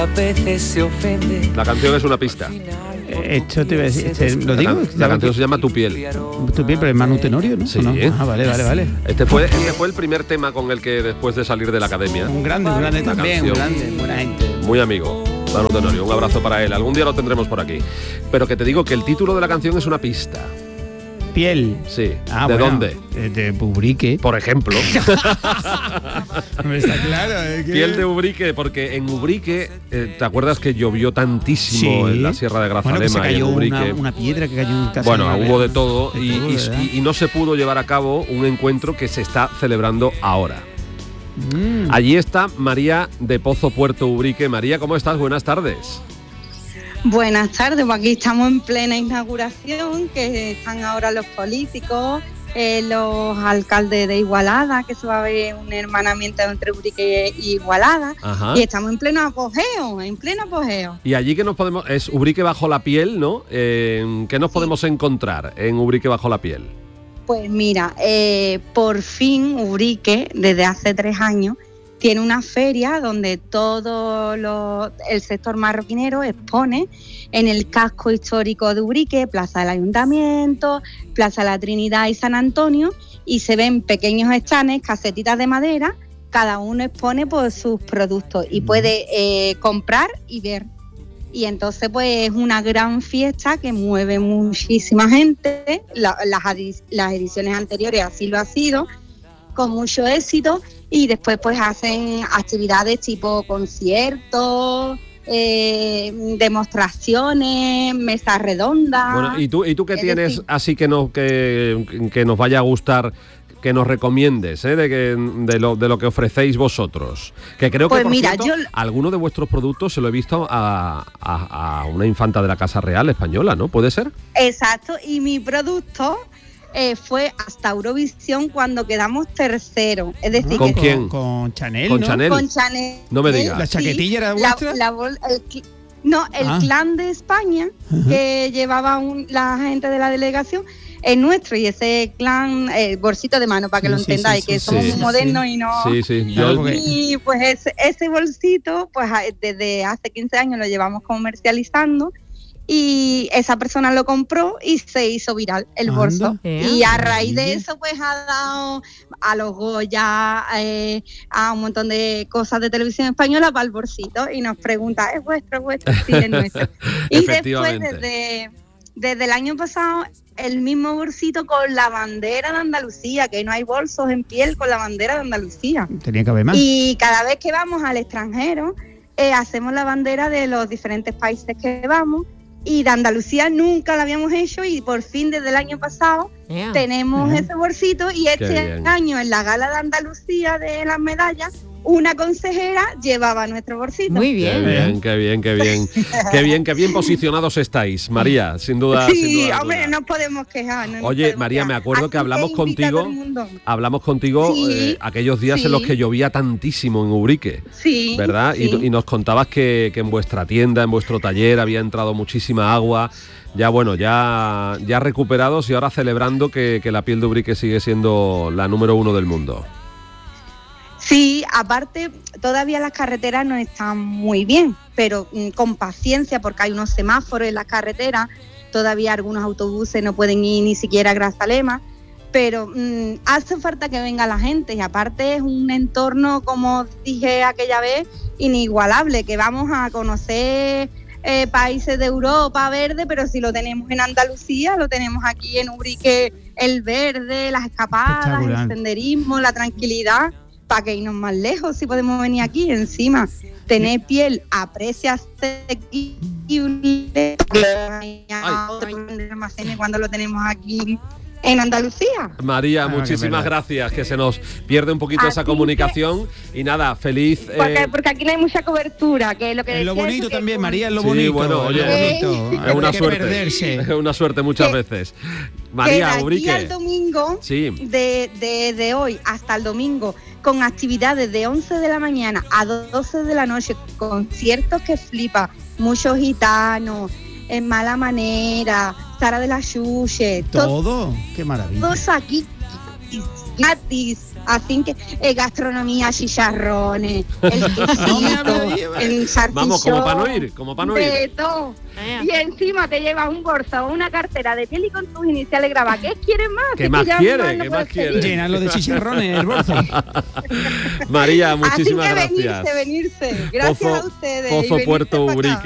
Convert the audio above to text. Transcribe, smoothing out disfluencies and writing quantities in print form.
A veces se ofende. La canción es una pista. Esto te iba a decir, ¿lo digo? La canción se llama Tu piel. Tu piel, pero es Manu Tenorio, ¿no? Sí. ¿O no? Ah, vale. Este fue el primer tema con el que después de salir de la academia. Un grande también, un grande, buena gente. Muy amigo, Manu Tenorio, un abrazo para él. Algún día lo tendremos por aquí. Pero que te digo que el título de la canción es una pista. Piel. Sí. ¿De dónde? De Ubrique. Por ejemplo. Está claro. Piel de Ubrique, porque en Ubrique, ¿te acuerdas que llovió tantísimo en la Sierra de Grazalema? Bueno, que se cayó y en Ubrique, una piedra que cayó en casa. Bueno, hubo de todo, y no se pudo llevar a cabo un encuentro que se está celebrando ahora. Allí está María de Pozo Puerto Ubrique. María, ¿cómo estás? Buenas tardes. Buenas tardes, pues aquí estamos en plena inauguración, que están ahora los políticos, los alcaldes de Igualada, que se va a ver un hermanamiento entre Ubrique y Igualada. Ajá. Y estamos en pleno apogeo. Y allí que nos podemos, es Ubrique bajo la piel, ¿no? ¿Qué nos podemos encontrar en Ubrique bajo la piel? Pues mira, por fin Ubrique, desde hace 3 años, tiene una feria donde todo el sector marroquinero expone en el casco histórico de Ubrique, Plaza del Ayuntamiento, Plaza de la Trinidad y San Antonio, y se ven pequeños stands, casetitas de madera, cada uno expone pues sus productos y puede comprar y ver. Y entonces pues es una gran fiesta que mueve muchísima gente, las ediciones anteriores así lo ha sido, con mucho éxito. Y después pues hacen actividades tipo conciertos, demostraciones, mesas redondas. Bueno, ¿y tú qué tienes así que nos vaya a gustar, que nos recomiendes, de lo que ofrecéis vosotros? Que creo que, por cierto, alguno de vuestros productos se lo he visto a una infanta de la Casa Real española, ¿no? ¿Puede ser? Exacto, y mi producto fue hasta Eurovisión cuando quedamos tercero. Es decir, ¿con quién? Con Chanel, ¿Con ¿no? Chanel? Con Chanel. No me digas. ¿La chaquetilla era vuestra? El clan de España, que llevaba la gente de la delegación, es nuestro, y ese clan, bolsito de mano, para que lo entendáis, que somos muy modernos y no... Y pues ese bolsito, pues desde hace 15 años lo llevamos comercializando, y esa persona lo compró y se hizo viral el bolso. Y a raíz de eso pues ha dado a los Goya, a un montón de cosas de televisión española para el bolsito, y nos pregunta, ¿es vuestro? Sí, es nuestro. Y después desde el año pasado el mismo bolsito con la bandera de Andalucía, que no hay bolsos en piel con la bandera de Andalucía. Tenía que haber más. Y cada vez que vamos al extranjero hacemos la bandera de los diferentes países que vamos. Y de Andalucía nunca lo habíamos hecho, y por fin desde el año pasado tenemos ese bolsito, y este año en la gala de Andalucía de las medallas, una consejera llevaba nuestro bolsito. Muy bien. Qué bien posicionados estáis, María, sin duda. Sí, sin duda hombre, no podemos quejar. Oye, María, me acuerdo que hablamos contigo aquellos días en los que llovía tantísimo en Ubrique, ¿verdad? Sí. Y nos contabas que en vuestra tienda, en vuestro taller, había entrado muchísima agua. Ya recuperados y ahora celebrando que la piel de Ubrique sigue siendo la número 1 del mundo. Sí, aparte todavía las carreteras no están muy bien, pero con paciencia, porque hay unos semáforos en las carreteras, todavía algunos autobuses no pueden ir ni siquiera a Grazalema, pero hace falta que venga la gente, y aparte es un entorno, como dije aquella vez, inigualable, que vamos a conocer países de Europa verde, pero si lo tenemos en Andalucía, lo tenemos aquí en Ubrique, el verde, las escapadas, el senderismo, la tranquilidad. ¿Para qué irnos más lejos si podemos venir aquí? Encima, tener piel a precios asequibles, almacenes cuando lo tenemos aquí en Andalucía. María, muchísimas gracias, que se nos pierde un poquito esa comunicación, y nada, feliz. Porque aquí no hay mucha cobertura, que es lo que es lo bonito también, es María, es lo bonito. Bueno, oye, es una suerte. Es una suerte muchas veces. María, Ubrique. Al domingo, de hoy hasta el domingo, con actividades de 11 de la mañana a 12 de la noche, conciertos que flipa, muchos gitanos, En Mala Manera, Sara de la Xuxe. Todo, qué maravilla. Todos aquí, gratis, Así que gastronomía, chicharrones, el quesito, el salchichón. Vamos, como para no ir. De todo. Y encima te llevas un bolso o una cartera de piel y con tus iniciales grabadas. ¿Qué quieres más? ¿Qué más quieres? ¿Qué más quieres? Llenarlo de chicharrones, el bolso. María, muchísimas gracias. Venirse. Gracias a ustedes. Pozo Puerto Ubrique.